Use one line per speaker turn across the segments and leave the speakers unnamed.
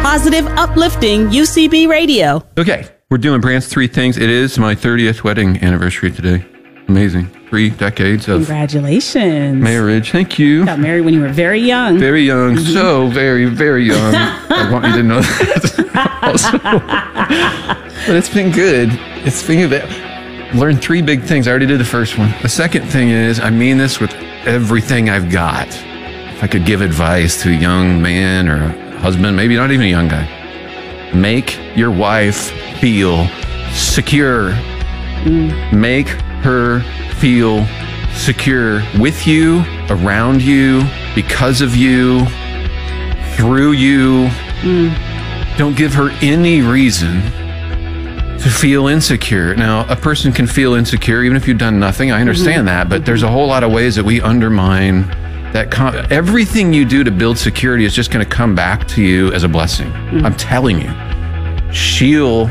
positive, uplifting UCB Radio.
Okay, we're doing Brandt's 3 things. It is my 30th wedding anniversary today. Amazing. 3 decades of
Congratulations.
marriage. Thank you.
Got married when you were very young.
Very young. So very, very young. I want you to know that. Also. But it's been good. It's been good. Learned 3 big things. I already did the first one. The second thing is, I mean this with everything I've got. If I could give advice to a young man or a husband, maybe not even a young guy, make your wife feel secure. Make her feel secure with you, around you, because of you, through you. Don't give her any reason to feel insecure. Now, a person can feel insecure even if you've done nothing. I understand that, but there's a whole lot of ways that we undermine that. Everything you do to build security is just going to come back to you as a blessing. I'm telling you. She'll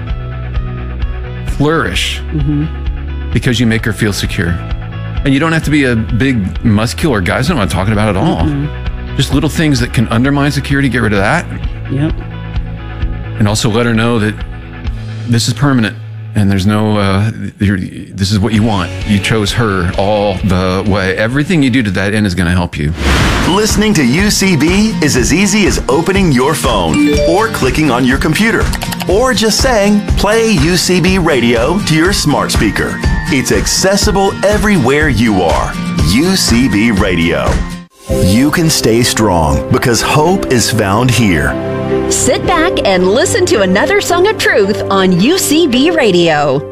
flourish because you make her feel secure. And you don't have to be a big muscular guy. That's not what I'm talking about at all. Just little things that can undermine security, get rid of that.
Yep.
And also let her know that this is permanent and there's no, this is what you want. You chose her all the way. Everything you do to that end is going to help you.
Listening to UCB is as easy as opening your phone or clicking on your computer or just saying, play UCB radio to your smart speaker. It's accessible everywhere you are. UCB radio. You can stay strong because hope is found here.
Sit back and listen to another song of truth on UCB Radio.